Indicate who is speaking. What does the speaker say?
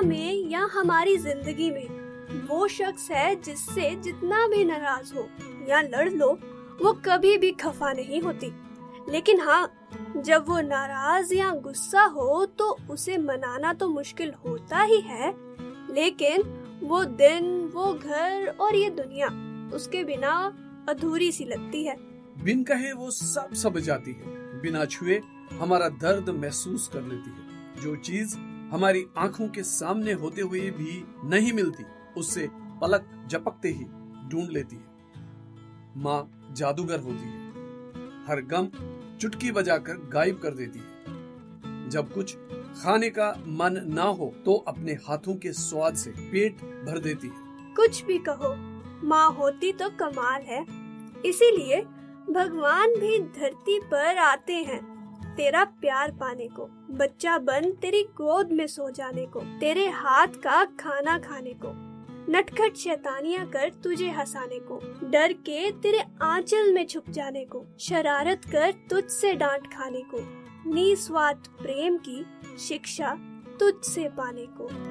Speaker 1: में या हमारी जिंदगी में वो शख्स है जिससे जितना भी नाराज हो या लड़ लो वो कभी भी खफा नहीं होती। लेकिन हाँ, जब वो नाराज या गुस्सा हो तो उसे मनाना तो मुश्किल होता ही है, लेकिन वो दिन, वो घर और ये दुनिया उसके बिना अधूरी सी लगती है।
Speaker 2: बिन कहे वो सब समझ जाती है, बिना छुए हमारा दर्द महसूस कर लेती है। जो चीज हमारी आंखों के सामने होते हुए भी नहीं मिलती, उससे पलक झपकते ही ढूंढ लेती है। माँ जादूगर होती है, हर गम चुटकी बजाकर गायब कर देती है। जब कुछ खाने का मन ना हो तो अपने हाथों के स्वाद से पेट भर देती है।
Speaker 1: कुछ भी कहो, माँ होती तो कमाल है। इसीलिए भगवान भी धरती पर आते हैं तेरा प्यार पाने को, बच्चा बन तेरी गोद में सो जाने को, तेरे हाथ का खाना खाने को, नटखट शैतानियां कर तुझे हंसाने को, डर के तेरे आंचल में छुप जाने को, शरारत कर तुझसे डांट खाने को, निस्वार्थ प्रेम की शिक्षा तुझसे पाने को।